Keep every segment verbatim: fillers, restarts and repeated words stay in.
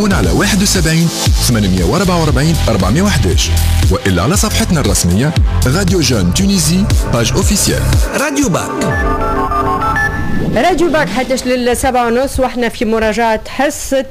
كلمونا على واحد وسبعين ثمانمية وأربعة وأربعين أربعمية وأحد عشر وإلا على صفحتنا الرسمية راديو جون تونيزي باج اوفيسيال. راديو باك راديو باك حتى للسبعة ونص واحنا في مراجعة حصة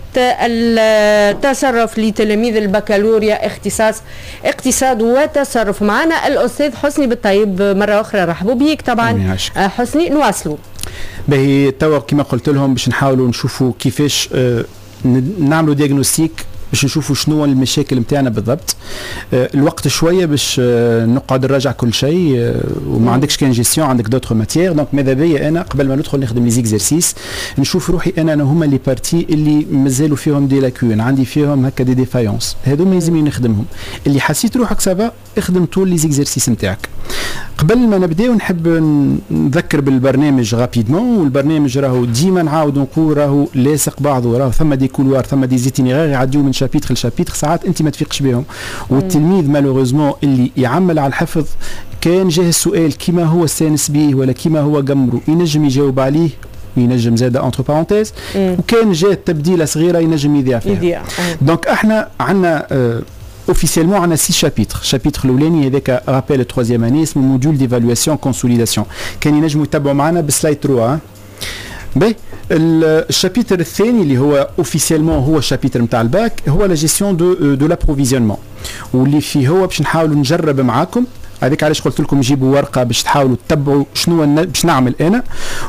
التصرف لتلاميذ البكالوريا اختصاص اقتصاد وتصرف. معنا الأستاذ حسني بالطيب مرة أخرى، رحبوا بيك. طبعا حسني نواصلوا باهي توا كما قلت لهم باش نحاولوا نشوفوا كيفاش اه نعملوا دياغنوستيك باش نشوفوا شنو المشاكل نتاعنا بالضبط. أه الوقت شويه باش أه نقعد نراجع كل شيء أه وما عندكش كان جيستيون، عندك دوتر ماتيير. دونك ماذا بيا انا قبل ما ندخل نخدم لي زيكزيرسيس نشوف روحي انا انا هما لي بارتي اللي مازالوا فيهم دي لاكون، عندي فيهم هكا دي ديفايونس، هذو ما لازمني نخدمهم. اللي حسيت روحك سافا اخدم طول لي زيكزيرسيس نتاعك. قبل ما نبداو نحب نذكر بالبرنامج غابيدمون، والبرنامج راهو ديما نعاود نقول راهو لاصق بعضه، راهو ثم دي كولوار ثم دي زيتينيغار يعديو من شابيتر لشابيتر، ساعات انت ما تفيقش بهم. والتلميذ مالوغوزمون اللي يعمل على الحفظ كان جاه السؤال كيما هو استانس بيه ولا كيما هو قمرو ينجم يجاوب عليه وينجم زاد انتر بارونتيز، وكان جاه تبديله صغيره ينجم يذيع فيها. دونك احنا عندنا اه officiellement on a six chapitres. chapitre الاولاني هذاك رابيل التروازيام اني اسمه موديول ديفالواسيون كونسوليداسيون، كان ينجموا يتبعوا معنا بسلايد ثلاثة. باهي الشابيتر الثاني اللي هو اوفيسيلمون هو الشابيتر نتاع الباك هو لا جيستيون دو دو لابروفيزيونمون، واللي فيه هو باش نحاولوا نجرب معاكم. هذيك علاش قلت لكم جيبوا ورقه باش تحاولوا تتبعوا شنو باش نعمل انا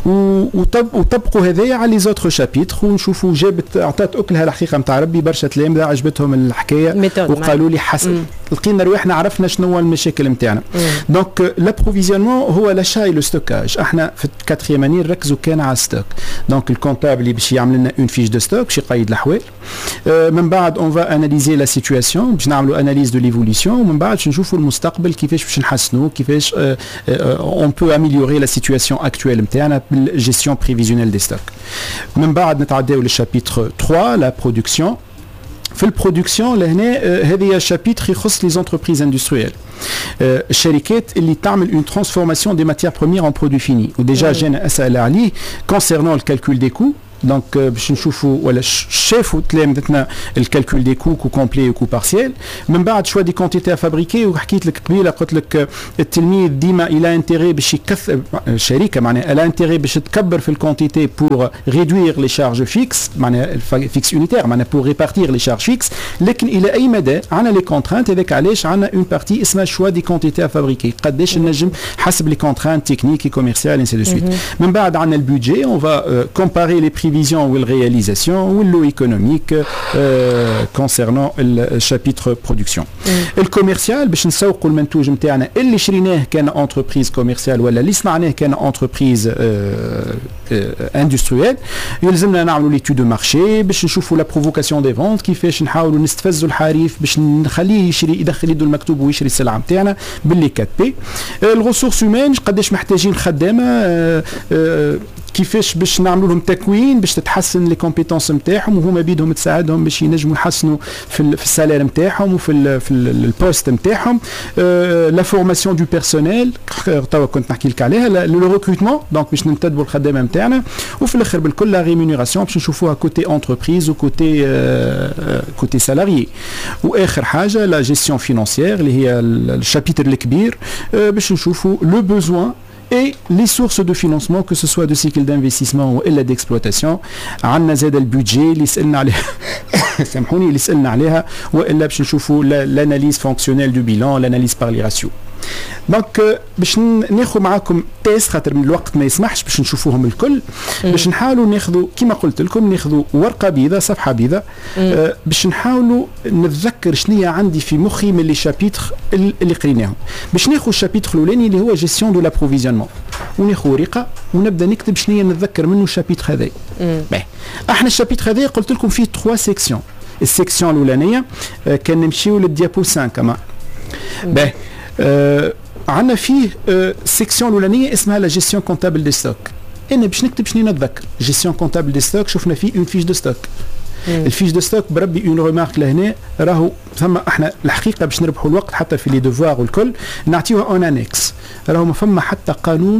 وطبقوا هذايا على لي زوتر شابيتر ونشوفوا جابت عطات اكلها الحقيقه نتاع ربي. برشا تلامذه عجبتهم الحكايه وقالوا لي حسن لقينا رواحنا عرفنا شنو هو المشاكل نتاعنا. دونك لابروفيزيونمون هو لاشا لو ستوكاج. احنا في الكاتريام اني نركزوا كان على ستوك. دونك الكونتابل اللي باش يعمل لنا اون فيش دو ستوك باش يقيد الاحوال. أه من بعد اون فا اناليزي لا سيتوياسيون باش نعملوا اناليز دو ليفوليسيون، ومن بعد باش نشوفوا المستقبل كيفاش باش نحسنوا كيفاش اون بو اميليوري لا سيتوياسيون اكطويل نتاعنا بالجيستيون بريفيزيونيل دي ستوك. من بعد نتعداو للشابيتر ثلاثة لا برودكسيون. في البرودكسيون لهنا هذه شابيتر يخص لي زونتربريز اندستريال، الشركات اللي تعمل اون ترانسفورماسيون دي ماتيير بروميير ان برودوي فيني. وديجا جانا اسئله عليه كونسيرنون الكالكول دي كو. دونك باش نشوفوا ولا شافوا تلامذتنا الكالكول دي كو كو كومبلي وكو بارسيال. من بعد شوا دي كونتيتي فابريكي، وحكيت لك قبيله قلت لك التلميذ ديما الى انتيري باش يكثر الشركه معناها الى انتيري باش تكبر في الكونتيتي بور ريدوير لي شارج فيكس معناها فيكس يونيتير معناها بور ريبارتير لي شارج فيكس. لكن الى اي مدى عندنا لي كونترانت هذاك علاش عندنا اون بارتي اسمها شوا دي كونتيتي فابريكي قداش نجم حسب لي كونترانت تكنيكي كوميرسيال انسي دو سويت. من بعد عندنا البودجي اون فا كومباري لي prévision ou la réalisation ou l'eau économique euh, concernant le chapitre production. Le commercial باش نسوقوا المنتوج نتاعنا اللي شريناه كان انتربريز كوميرسيال ولا اللي صنعناه كان انتربريز اندستريال. يلزمنا نعملوا ليتود دو مارشي باش نشوفوا لا بروفوكاسيون دي فونت، كيفاش نحاولوا نستفزوا الحريف باش نخليه يشري يدخل يده المكتوب ويشري السلعه نتاعنا باللي كات بي. الريسورس هيومان قداش محتاجين خدامه، أه أه كيفاش باش نعملوا لهم تكوين باش تتحسن لي كومبيتونس نتاعهم وهما بيدهم تساعدهم باش ينجموا يحسنوا في في السالير نتاعهم وفي ال في البوست نتاعهم. لا فورماسيون دو بيرسونيل توا كنت نحكي لك عليها. لو ريكروتمون دونك باش ننتدبوا الخدامه نتاعنا. وفي الاخر بالكل لا ريمونيراسيون باش نشوفوها كوتي انتربريز وكوتي كوتي سالاريي. واخر حاجه لا جيستيون فينانسيير اللي هي الشابيتر الكبير باش نشوفوا لو بوزوان et les sources de financement que ce soit de cycle d'investissement ou d'exploitation. عندنا زاد البودجي اللي سالنا عليه سامحوني اللي سالنا عليها، والا باش نشوفوا l'analyse fonctionnelle du bilan, l'analyse par les ratios. دونك باش ناخذ معاكم تيست خاطر من الوقت ما يسمحش باش نشوفوهم الكل. باش نحاولوا ناخذوا كما قلت لكم ناخذوا ورقه بيضاء صفحه بيضاء آه باش نحاولوا نتذكر شنو عندي في مخي من لي شابيتر اللي قريناهم. باش ناخذ الشابيتر الاولاني اللي هو جيستيون دو لابروفيزيونمون وناخذ ورقه ونبدا نكتب شنو نتذكر منه الشابيتر هذا. باهي احنا الشابيتر هذا قلت لكم فيه ثلاثة سيكسيون. السيكسيون الاولانيه آه كان نمشيو للديابو خمسة كما باهي آه عندنا فيه آه سيكسيون الاولانيه اسمها لا جيستيون كونتابل دي ستوك. انا باش نكتب شنو نتذكر جيستيون كونتابل دي ستوك شفنا فيه اون فيش دو ستوك. الفيش دو ستوك بربي اون ريمارك لهنا راهو ثم احنا الحقيقه باش نربحوا الوقت حتى في لي دوفوار والكل نعطيوها اون انكس. راهو ما فما حتى قانون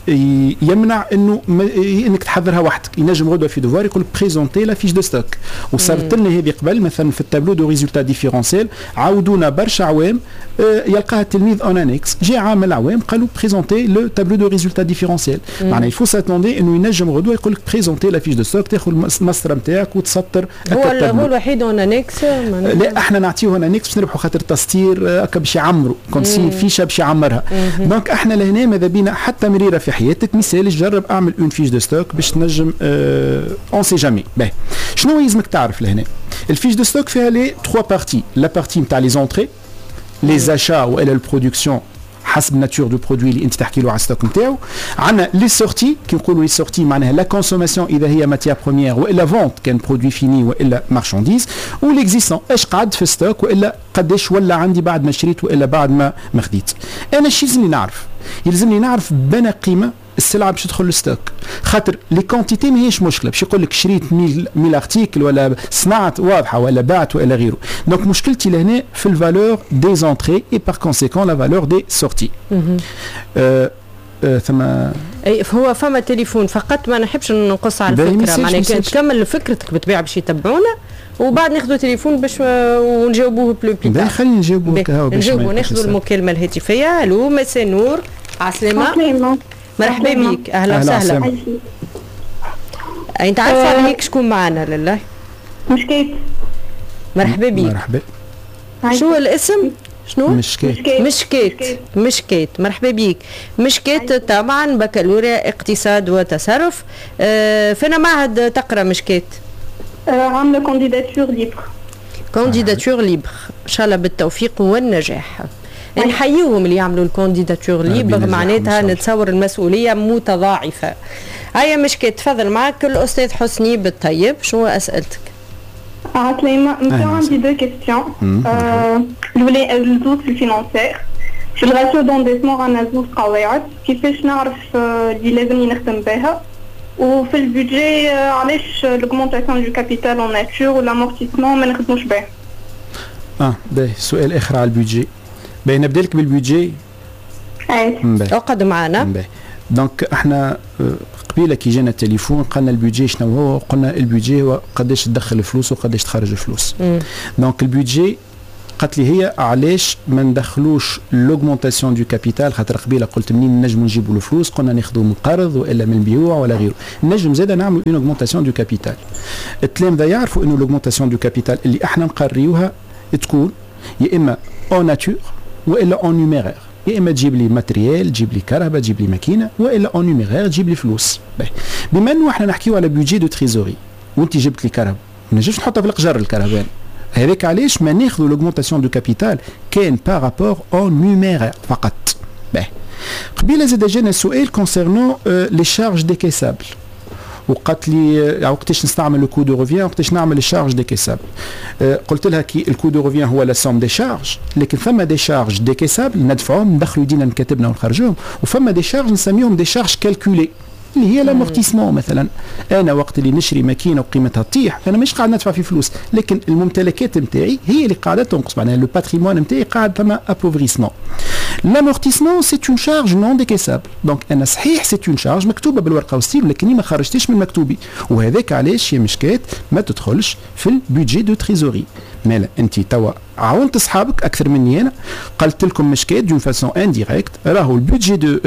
يمنع انه انك تحضرها وحدك. ينجم غدوه في دوفوار يقول لك بريزونتي لا فيش دو ستوك. وصارت لنا هذه قبل مثلا في التابلو دو ريزولتا ديفيرونسيل عاودونا برشا عوام يلقاها التلميذ اون انكس، جاء عامل عوام قالوا بريزونتي لو تابلو دو ريزولتا ديفيرونسيل. معناها يفو ساتوندي انه ينجم غدوه يقول لك بريزونتي لا فيش دو ستوك، تاخذ المسطره نتاعك وتسطر. هو هو الوحيد اون انكس؟ لا احنا نعطيه اون انكس باش نربحوا خاطر التسطير هكا باش يعمروا كونسي فيشه باش يعمرها. دونك احنا لهنا ماذا بينا حتى مريره في حياتك مثال جرب اعمل اون فيش دو ستوك باش تنجم اون سي جامي. باهي شنو يلزمك تعرف لهنا؟ الفيش دو ستوك فيها لي تخوا بارتي، لا بارتي نتاع لي زونتري لي زاشا والا البرودكسيون حسب ناتور دو برودوي اللي انت تحكي له على الستوك نتاعو. عندنا لي سورتي كي نقولوا لي سورتي معناها لا كونسوماسيون اذا هي ماتيير بروميير والا فونت كان برودوي فيني والا مارشانديز، وليكزيستون اش قعد في ستوك والا قداش ولا عندي بعد ما شريت والا بعد ما ما خديت. انا شي يلزمني نعرف؟ يلزمني نعرف بنا قيمه السلعه باش تدخل للستوك، خاطر لي كونتيتي ماهيش مشكله، باش يقول لك شريت ميل ميل ارتيكل ولا صنعت واضحه ولا بعت ولا غيره. دونك مشكلتي لهنا في الفالور دي زونتري اي بار كونسيكون لا فالور دي سورتي. أه أه ثم اي هو فما تليفون فقط، ما نحبش نقص على الفكره، معناها كان تكمل فكرتك بالطبيعه باش يتبعونا وبعد ناخذوا تليفون باش ونجاوبوه بلو بلي تاع. خلينا نجاوبوه هكا باش نجاوبوا ناخذوا المكالمه الهاتفيه. الو مساء النور. عسلامه. مرحبا بك. اهلا وسهلا. انت عارفه عليك شكون معنا لله؟ مشكيت. مرحبا بك. مرحبا. شو الاسم؟ شنو؟ مشكيت. مشكيت. مشكيت. مرحبا بك. مشكيت طبعا بكالوريا اقتصاد وتصرف. آه فين معهد تقرا مشكيت؟ عامله كونديداتور ليبر. كونديداتور ليبر ان شاء الله بالتوفيق والنجاح. نحييهم اللي يعملوا الكونديداتور ليبر، معناتها نتصور المسؤوليه متضاعفه. هيا مشكي تفضل معك الاستاذ حسني بالطيب، شنو اسئلتك؟ عسلامة. نتا عندي دو كيستيون. الاولى الزوز في الفينانسير، في الراسيو دونديتمون عندنا زوز قواعد كيفاش نعرف اللي لازمني نخدم بها، وفي البودجي علاش لوغمونطاسيون دو كابيتال اون ناتور والامورتيسمون ما نخدموش به. اه باهي سؤال اخر على البودجي. باهي نبدا لك بالبودجي. اي اقعد معنا. باهي دونك احنا قبيله كي جانا التليفون قلنا البودجي شنو هو؟ قلنا البودجي هو قداش تدخل فلوس وقداش تخرج فلوس. دونك البودجي قالت لي هي علاش ما ندخلوش لوغمونطاسيون دو كابيتال، خاطر قبيله قلت منين نجموا نجيبوا الفلوس؟ قلنا ناخذوا من قرض والا من البيوع ولا غيره. نجم زاده نعملوا اون اوغمونطاسيون دو كابيتال. التلامذه يعرفوا انه لوغمونطاسيون دو كابيتال اللي احنا نقريوها تكون يا اما اون ناتور والا اون نيميرير، يا اما تجيب لي ماتريال، تجيب لي كهرباء، تجيب لي ماكينه، والا اون نيميرير تجيب لي فلوس. بما انه احنا نحكيو على بودجي دو تريزوري وانت جبت لي كهرباء، ما نجمش نحطها في القجر الكهرباء، هذاك علاش ما ناخذوا لوغمونطاسيون دو كابيتال كان بارابور اون نيميرير فقط. باهي قبيله زاد جانا سؤال كونسيرنون لي شارج ديكيسابل، وقالت لي وقتاش نستعمل لو كو دو روفيان وقتاش نعمل الشارج ديكيسابل. أه قلت لها كي الكو دو روفيان هو لا سوم دي شارج، لكن ثم دي شارج ديكيسابل ندفعوهم ندخلوا يدينا نكتبنا ونخرجوهم، وفما دي شارج نسميهم دي شارج كالكولي اللي هي لامورتيسمون. مثلا انا وقت اللي نشري ماكينه وقيمتها تطيح انا مش قاعد ندفع في فلوس، لكن الممتلكات نتاعي هي اللي قاعده تنقص، معناها لو باتريمون نتاعي قاعد ثم ابوفريسمون. لامورتيسمون سي اون شارج نون ديكيسابل، دونك انا صحيح سي اون شارج مكتوبه بالورقه والستيل لكني ما خرجتش من مكتوبي، وهذاك علاش يا مشكات ما تدخلش في البودجي دو تريزوري. مالا انت توا عاونت اصحابك اكثر مني انا، قلت لكم مشكات دون فاسون انديريكت راهو البودجي دو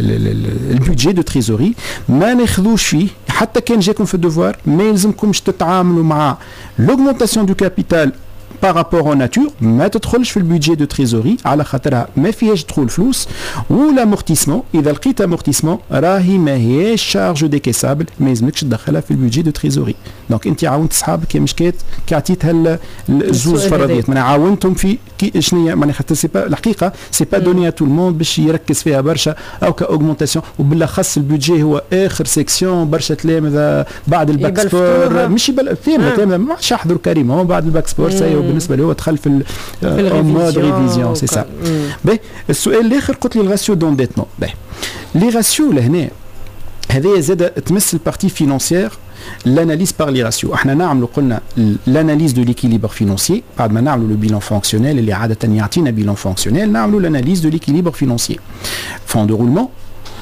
البودجي دو تريزوري ما ناخذوش فيه، حتى كان جاكم في الدوفوار ما يلزمكمش تتعاملوا مع لوغمونطاسيون دو كابيتال بارابور او ناتور، ما تدخلش في البودجي دو تريزوري على خاطرها ما فيهاش دخول فلوس. والامورتيسمون اذا لقيت امورتيسمون راهي ما هياش شارج ديكيسابل، ما يلزمكش تدخلها في البودجي دو تريزوري. دونك انت عاونت اصحابك يا مشكات كي عطيتها الزوز فرضيات، معناها عاونتهم في شنو هي معناها خاطر سي با الحقيقه سي با دوني ا تو الموند باش يركز فيها برشا او كاوغمونطاسيون، وبالاخص البودجي هو اخر سيكسيون برشا تلامذه بعد الباك سبور مش يبل تلامذه مش يحضروا كريمون بعد الباك سبور سي بالنسبه له دخل في المود ريفيزيون سي سا. باهي السؤال الاخر قلت لي الراسيو دونديتمون. باهي لي راسيو لهنا هذه زاد تمس البارتي فينانسيير l'analyse par les ratios. احنا نعملوا قلنا l'analyse de l'équilibre financier بعد ما نعملوا le bilan fonctionnel اللي عاده يعطينا bilan fonctionnel، نعملوا l'analyse de l'équilibre financier. Fonds de roulement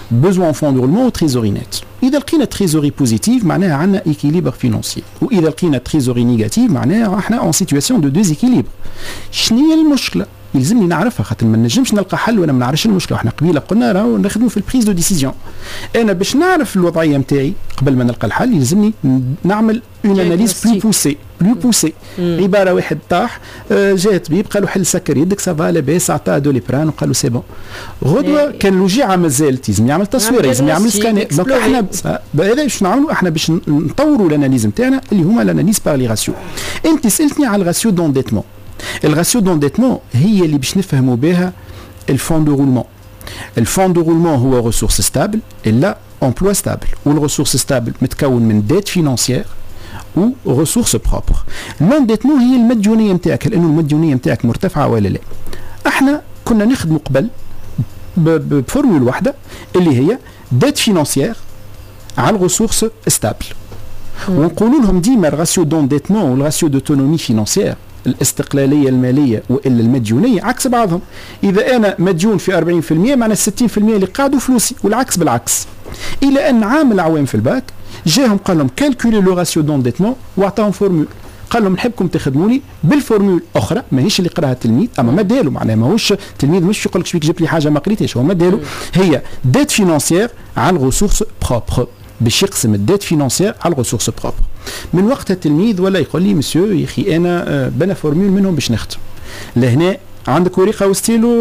besoin en fonds de roulement و trésorerie net. إذا لقينا trésorerie positive معناها عندنا équilibre financier، وإذا لقينا trésorerie négative معناها احنا en situation de déséquilibre. شنو هي المشكلة؟ يلزمني نعرفها خاطر ما نجمش نلقى حل وانا ما نعرفش المشكله. احنا قبيله قلنا راهو نخدموا في البريز دو ديسيزيون. انا باش نعرف الوضعيه نتاعي قبل ما نلقى الحل يلزمني نعمل اون اناليز بلو بوسي بلو بوسي. عباره واحد طاح جاء طبيب قال له حل سكر يدك سافا لاباس عطاه دوليبران وقال له سي بون. غدوه كان الوجيعه مازالت يلزم يعمل تصوير يلزم يعمل سكان. دونك احنا هذا باش نعملوا احنا باش نطوروا الاناليز نتاعنا اللي هما الاناليز بار لي راسيو. انت سالتني على الراسيو دونديتمون. الراسيو دونديتمون هي اللي باش نفهموا بها الفون دو رولمون. الفون دو رولمون هو ريسورس ستابل الا امبلوا ستابل، والريسورس ستابل متكون من ديت فينانسيير و ريسورس بروبر. لونديتمون هي المديونيه نتاعك، لانه المديونيه نتاعك مرتفعه ولا لا. احنا كنا نخدموا قبل بفورمول واحده اللي هي ديت فينانسيير على الريسورس ستابل، ونقولوا لهم ديما الراسيو دونديتمون والراسيو دوتونومي فينانسيير الاستقلاليه الماليه والا المديونيه عكس بعضهم. اذا انا مديون في أربعين بالمئة معنى ستين بالمئة اللي قاعدوا فلوسي، والعكس بالعكس. الى ان عام العوام في الباك جاهم قال لهم كالكولي لو راسيو دونديتمون واعطاهم فورمول، قال لهم نحبكم تخدموني بالفورمول اخرى ماهيش اللي قراها التلميذ، اما ما دالو معناها ماهوش التلميذ مش يقول لك شبيك جيب لي حاجه ما قريتهاش، هو ما دالو هي ديت فينانسيير على الريسورس بروبر باش يقسم الديت فينانسيير على الريسورس بروبر. من وقتها التلميذ ولا يقول لي مسيو يا اخي انا بنا فورمول منهم باش نختم. لهنا عندك ورقه وستيلو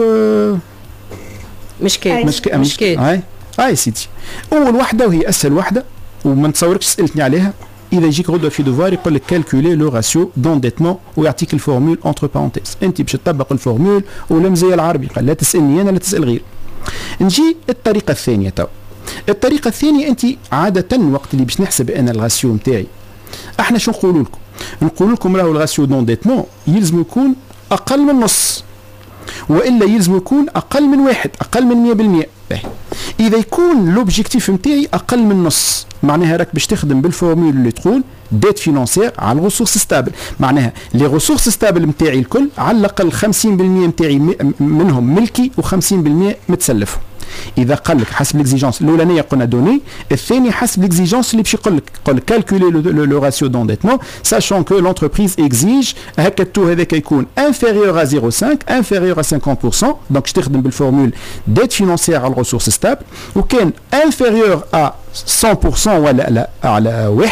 مشكل مشكل مشكل هاي هاي سيدي. اول وحده وهي اسهل وحده وما نتصوركش سالتني عليها. اذا يجيك غدوه في دوفوار يقول لك كالكولي لو راسيو دونديتمون ويعطيك الفورمول انتر بارونتيز، انت باش تطبق الفورمول ولا مزي العربي قال لا تسالني انا لا تسال غير. نجي الطريقه الثانيه تو. الطريقه الثانيه انت عاده وقت اللي باش نحسب انا الراسيو نتاعي احنا شو نقول لكم؟ نقول لكم راهو الراسيو دونديتمون يلزم يكون اقل من نص، والا يلزم يكون اقل من واحد، اقل من مئة بالمئة. اذا يكون لوبجيكتيف نتاعي اقل من نص معناها راك باش تخدم بالفورمول اللي تقول ديت فينانسيير على الريسورس ستابل، معناها لي ريسورس ستابل نتاعي الكل على الاقل خمسين بالمئة نتاعي منهم ملكي و50% متسلفهم. اذا قال لك حسب ليكزيجونس الاولانيه قلنا دوني، الثاني حسب ليكزيجونس اللي باش يقول لك يقول لك كالكولي لو راسيو دونديتمون ساشون كو لونتربريز اكزيج هكا تو هذاك يكون انفيريور ا صفر فاصلة خمسة انفيريور ا خمسين بالمئة، دونك تخدم بالفورمول ديت فينانسيير على الريسورس ستابل، وكان انفيريور ا مية بالمئة ولا لا على واحد